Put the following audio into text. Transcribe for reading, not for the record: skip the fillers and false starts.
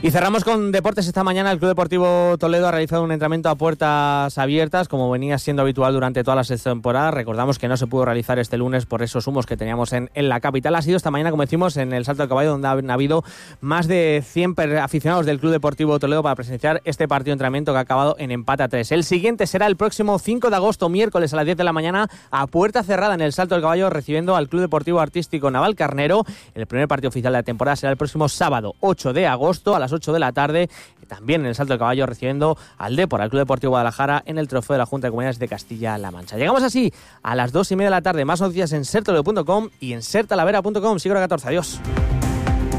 Y cerramos con deportes. Esta mañana el Club Deportivo Toledo ha realizado un entrenamiento a puertas abiertas, como venía siendo habitual durante todas las temporadas. Recordamos que no se pudo realizar este lunes por esos humos que teníamos en la capital. Ha sido esta mañana, como decimos, en el Salto del Caballo, donde han habido más de 100 aficionados del Club Deportivo Toledo para presenciar este partido de entrenamiento que ha acabado en empate a 3. El siguiente será el próximo 5 de agosto, miércoles a las 10 de la mañana, a puerta cerrada en el Salto del Caballo, recibiendo al Club Deportivo Artístico Navalcarnero. El primer partido oficial de la temporada será el próximo sábado, 8 de agosto, a las 8 de la tarde, también en el Salto del Caballo, recibiendo al Depor, al Club Deportivo Guadalajara, en el trofeo de la Junta de Comunidades de Castilla-La Mancha. Llegamos así a las 2:30 de la tarde. Más noticias en sertoledeo.com y en sertalavera.com. Siglo 14. Adiós.